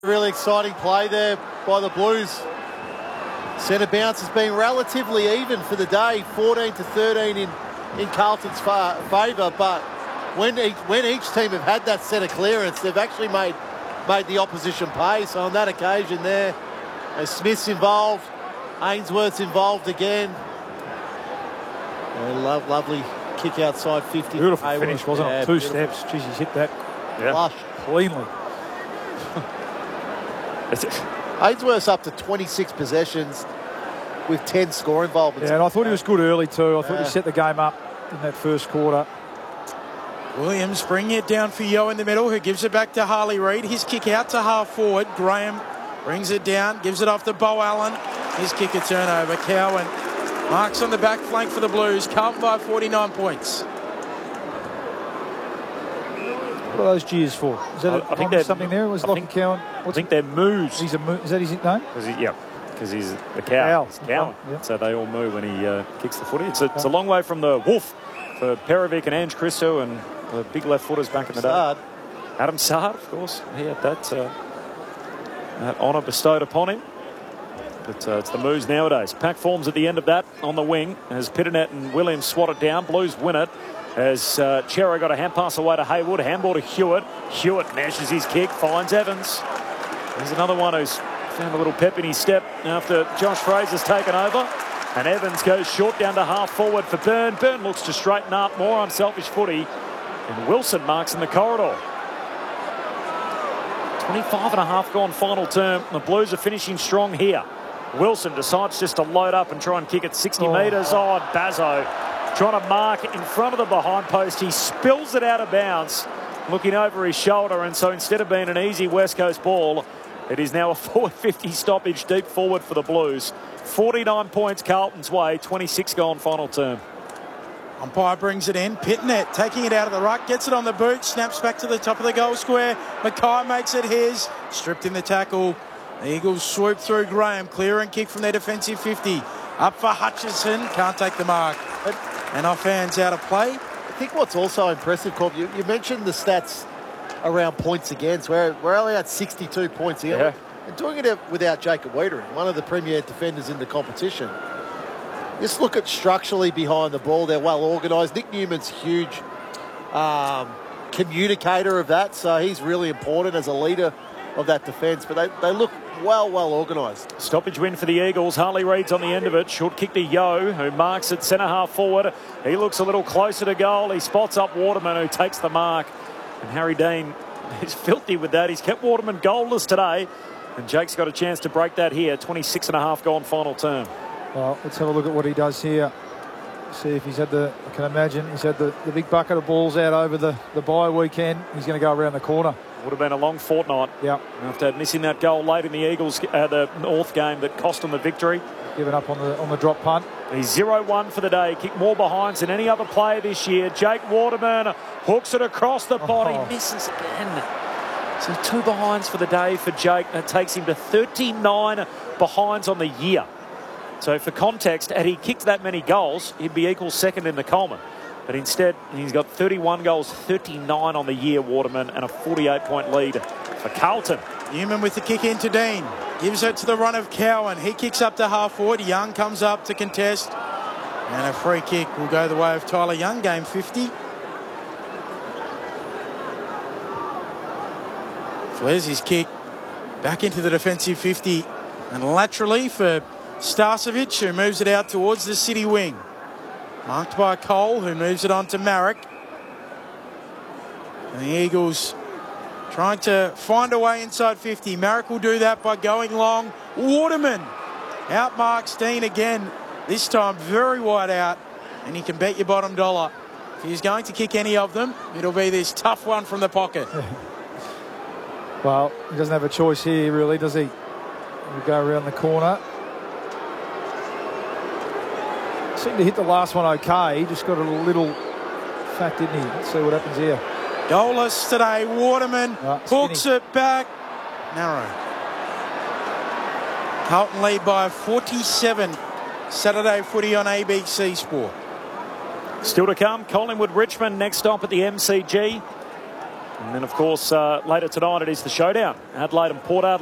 Really exciting play there by the Blues. Centre bounce has been relatively even for the day, 14-13 in Carlton's favour, but when each team have had that centre clearance, they've actually made the opposition pay. So on that occasion there, as Smith's involved, Ainsworth's involved again. Lovely kick outside 50. Beautiful finish, wasn't it? Two beautiful. steps. Jeez, he's hit that Flush. cleanly. Ainsworth's up to 26 possessions with 10 score involvements. Yeah, and I thought he was good early too. I thought he set the game up in that first quarter. Williams bringing it down for Yeo in the middle, who gives it back to Harley Reid. His kick out to half forward. Graham brings it down, gives it off to Bo Allen. His kick a turnover. Cowan marks on the back flank for the Blues. Carlton by 49 points. What are those cheers for? Is that I think there's something there? Was Lachie Cowan? I think they're moos. Is that his name? Because he's the cow. He's Cowan. Yep. So they all moo when he kicks the footy. It's a long way from the wolf for Perovic and Ange Christo and the big left footers back in the day. Adam Saad, of course. He had that honour bestowed upon him. But it's the moves nowadays. Pack forms at the end of that on the wing as Pitternet and Williams swat it down. Blues win it as Chera got a hand pass away to Haywood. Handball to Hewitt. Hewitt meshes his kick, finds Evans. There's another one who's found a little pep in his step after Josh Fraser's taken over. And Evans goes short down to half forward for Byrne. Byrne looks to straighten up, more unselfish footy. And Wilson marks in the corridor. 25.5 gone final term. The Blues are finishing strong here. Wilson decides just to load up and try and kick it 60 metres. Oh, Bazzo trying to mark in front of the behind post. He spills it out of bounds, looking over his shoulder. And so instead of being an easy West Coast ball, it is now a 4:50 stoppage deep forward for the Blues. 49 points Carlton's way, 26 gone final term. Umpire brings it in. Pitternet taking it out of the ruck, gets it on the boot, snaps back to the top of the goal square. Mackay makes it his, stripped in the tackle. The Eagles swoop through Graham, clear and kick from their defensive 50. Up for Hutchison, can't take the mark. And off hands out of play. I think what's also impressive, Corb, you mentioned the stats around points against. We're only at 62 points here. Yeah. And doing it without Jacob Wiedering, one of the premier defenders in the competition. Just look at structurally behind the ball. They're well organised. Nick Newman's huge communicator of that, so he's really important as a leader of that defence. But they look well organised. Stoppage win for the Eagles. Harley Reid's on the end of it. Short kick to Yeo, who marks it centre half forward. He looks a little closer to goal. He spots up Waterman, who takes the mark. And Harry Dean is filthy with that. He's kept Waterman goalless today. And Jake's got a chance to break that here. 26.5 gone final term. Well, let's have a look at what he does here. See if he's had I can imagine he's had the big bucket of balls out over the bye weekend. He's going to go around the corner. Would have been a long fortnight. Yeah. After missing that goal late in the Eagles, the North game that cost them the victory. Given up on the drop punt. He's 0-1 for the day. Kicked more behinds than any other player this year. Jake Waterman hooks it across the body. Misses again. So 2 behinds for the day for Jake. That takes him to 39 behinds on the year. So for context, had he kicked that many goals, he'd be equal second in the Coleman. But instead, he's got 31 goals, 39 on the year, Waterman, and a 48-point lead for Carlton. Newman with the kick into Dean. Gives it to the run of Cowan. He kicks up to half forward. Young comes up to contest. And a free kick will go the way of Tyler Young, game 50. Flares his kick back into the defensive 50. And laterally for Starcevic, who moves it out towards the city wing. Marked by Cole, who moves it on to Marek. And the Eagles trying to find a way inside 50. Marek will do that by going long. Waterman outmarks Dean again. This time very wide out. And you can bet your bottom dollar, if he's going to kick any of them, it'll be this tough one from the pocket. Well, he doesn't have a choice here, really, does he? He'll go around the corner. Seemed to hit the last one okay. He just got a little fat, didn't he? Let's see what happens here. Goalless today. Waterman hooks it back. Narrow. Carlton lead by 47. Saturday footy on ABC Sport. Still to come, Collingwood Richmond next stop at the MCG. And then, of course, later tonight it is the showdown. Adelaide and Port Adelaide.